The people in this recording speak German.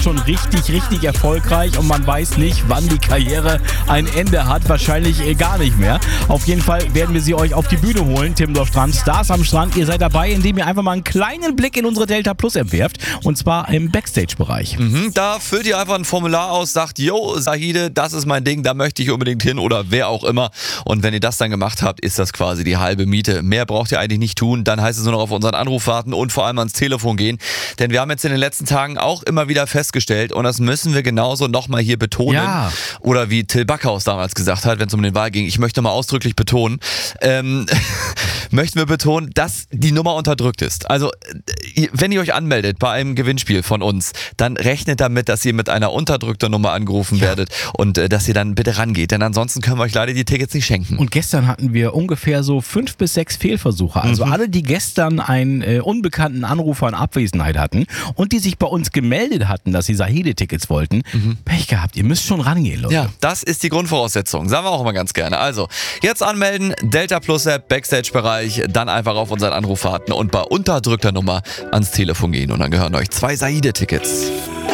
schon richtig erfolgreich und man weiß nicht, wann die Karriere ein Ende hat. Wahrscheinlich gar nicht mehr. Auf jeden Fall werden wir sie euch auf die Bühne holen. Timmendorf Strand, Stars am Strand. Ihr seid dabei, indem ihr einfach mal einen kleinen Blick in unsere Delta Plus App werft. Und zwar im Backstage-Bereich. Da füllt ihr einfach ein Formular aus, sagt, yo, Zahide, das ist mein Ding, da möchte ich unbedingt hin oder wer auch immer. Und wenn ihr das dann gemacht habt, ist das quasi die halbe Miete. Mehr braucht ihr eigentlich nicht tun. Dann heißt es nur noch auf unseren Anruf warten und vor allem ans Telefon gehen. Denn wir haben jetzt in den letzten Tagen auch immer wieder festgestellt, und das müssen wir genauso nochmal hier betonen. Ja. Oder wie Till Backhaus damals gesagt hat, wenn es um den Wahl ging, ich möchte mal ausdrücklich betonen, möchten wir betonen, dass die Nummer unterdrückt ist. Also, wenn ihr euch anmeldet bei einem Gewinnspiel von uns, dann rechnet damit, dass ihr mit einer unterdrückten Nummer angerufen werdet und dass ihr dann bitte rangeht. Denn ansonsten können wir euch leider die Tickets nicht schenken. Und gestern hatten wir ungefähr so 5 bis 6 Fehlversuche. Also alle, die gestern einen unbekannten Anrufer in Abwesenheit hatten und die sich bei uns gemeldet hatten, dass sie Zahide-Tickets wollten, Pech gehabt. Ihr müsst schon rangehen, Leute. Ja, das ist die Grundvoraussetzung. Sagen wir auch immer ganz gerne. Also, jetzt anmelden, Delta Plus App, Backstage-Bereich, dann einfach auf unseren Anruf warten und bei unterdrückter Nummer ans Telefon gehen. Und dann gehören euch 2 Zahide-Tickets.